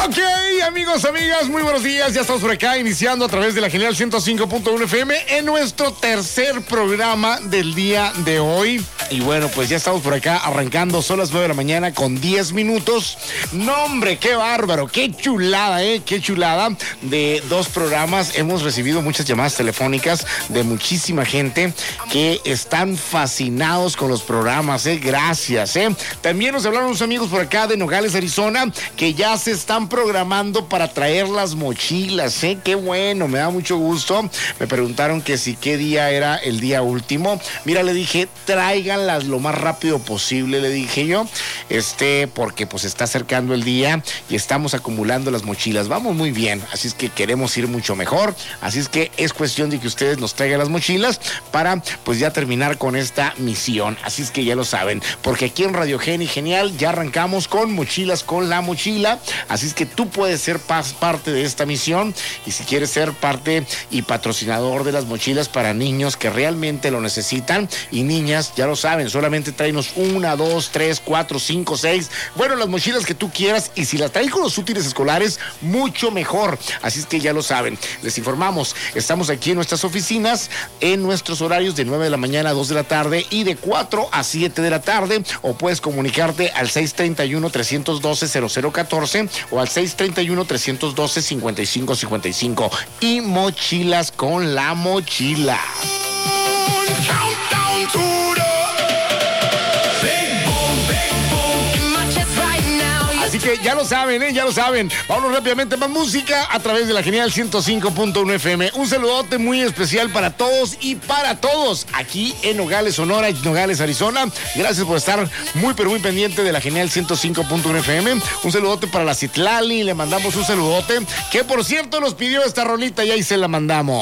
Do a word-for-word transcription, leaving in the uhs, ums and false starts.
Ok, amigos, amigas, muy buenos días. Ya estamos por acá iniciando a través de la Genial ciento cinco punto uno F M en nuestro tercer programa del día de hoy. Y bueno, pues ya estamos por acá arrancando. Son las nueve de la mañana con diez minutos. No, hombre, qué bárbaro, qué chulada, eh, qué chulada de dos programas. Hemos recibido muchas llamadas telefónicas de muchísima gente que están fascinados con los programas, eh. Gracias, eh. También nos hablaron unos amigos por acá de Nogales, Arizona, que ya se están programando para traer las mochilas, ¿eh? Qué bueno, me da mucho gusto. Me preguntaron que si qué día era el día último. Mira, le dije, tráiganlas lo más rápido posible, le dije yo, este, porque pues está acercando el día y estamos acumulando las mochilas. Vamos muy bien, así es que queremos ir mucho mejor. Así es que es cuestión de que ustedes nos traigan las mochilas para pues ya terminar con esta misión. Así es que ya lo saben, porque aquí en Radio Geni Genial ya arrancamos con Mochilas con la Mochila. Así es que tú puedes ser parte de esta misión y si quieres ser parte y patrocinador de las mochilas para niños que realmente lo necesitan y niñas, ya lo saben, solamente tráenos una, dos, tres, cuatro, cinco, seis, bueno, las mochilas que tú quieras y si las traes con los útiles escolares, mucho mejor. Así es que ya lo saben, les informamos, estamos aquí en nuestras oficinas en nuestros horarios de nueve de la mañana a dos de la tarde y de cuatro a siete de la tarde, o puedes comunicarte al seis treinta y uno, trescientos doce, cero cero catorce o al seis treinta y uno, trescientos doce, cincuenta y cinco cincuenta y cinco. Y Mochilas con la Mochila. Así que ya lo saben, ¿eh? Ya lo saben. Vámonos rápidamente más música a través de la Genial ciento cinco punto uno F M. Un saludote muy especial para todos y para todos aquí en Nogales, Sonora y Nogales, Arizona. Gracias por estar muy, pero muy pendiente de la Genial ciento cinco punto uno F M. Un saludote para la Citlali. Le mandamos un saludote que, por cierto, nos pidió esta rolita y ahí se la mandamos.